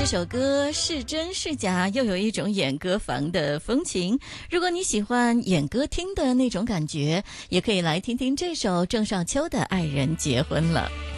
首歌是真是假，又有一种演歌房的风情。如果你喜欢演歌厅的那种感觉，也可以来听听这首郑少秋的《爱人结婚了》。